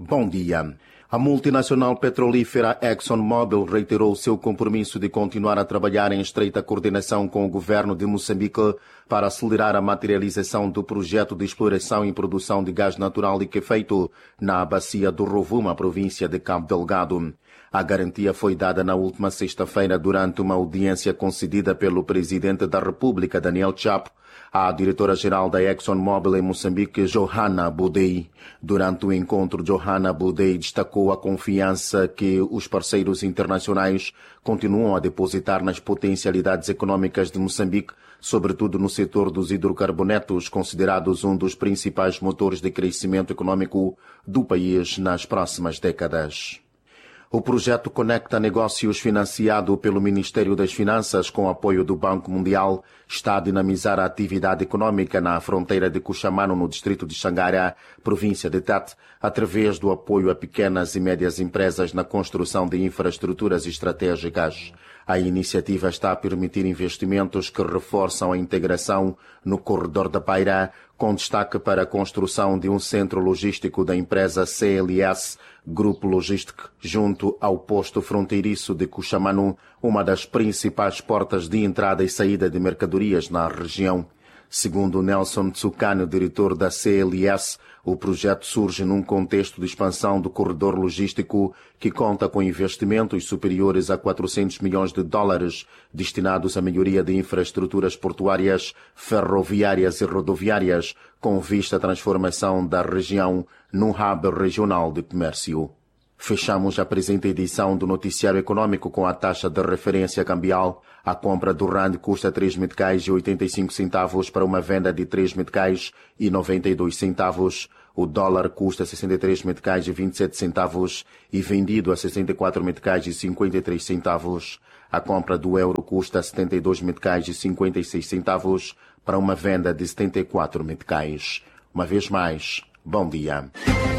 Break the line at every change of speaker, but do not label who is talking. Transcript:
Bom dia. A multinacional petrolífera ExxonMobil reiterou seu compromisso de continuar a trabalhar em estreita coordenação com o governo de Moçambique para acelerar a materialização do projeto de exploração e produção de gás natural liquefeito na bacia do Rovuma, província de Cabo Delgado. A garantia foi dada na última sexta-feira durante uma audiência concedida pelo presidente da República, Daniel Chapo, à diretora-geral da ExxonMobil em Moçambique, Johanna Budei. Durante o encontro, Johanna Budei destacou a confiança que os parceiros internacionais continuam a depositar nas potencialidades econômicas de Moçambique, sobretudo no setor dos hidrocarbonetos, considerados um dos principais motores de crescimento econômico do país nas próximas décadas. O projeto Conecta Negócios, financiado pelo Ministério das Finanças com apoio do Banco Mundial, está a dinamizar a atividade econômica na fronteira de Cuxamano, no distrito de Xangara, província de Tete, através do apoio a pequenas e médias empresas na construção de infraestruturas estratégicas. A iniciativa está a permitir investimentos que reforçam a integração no corredor da Paira, com destaque para a construção de um centro logístico da empresa CLS Grupo Logístico, junto ao posto fronteiriço de Cuxamano, uma das principais portas de entrada e saída de mercadorias na região. Segundo Nelson Tsukano, diretor da CLS, o projeto surge num contexto de expansão do corredor logístico que conta com investimentos superiores a 400 milhões de dólares destinados à melhoria de infraestruturas portuárias, ferroviárias e rodoviárias, com vista à transformação da região num hub regional de comércio. Fechamos a presente edição do Noticiário Econômico com a taxa de referência cambial. A compra do RAND custa 3 meticais e 85 centavos para uma venda de 3 meticais e 92 centavos. O dólar custa 63 meticais e 27 centavos e vendido a 64 meticais e 53 centavos. A compra do euro custa 72 meticais e 56 centavos para uma venda de 74 meticais. Uma vez mais, bom dia.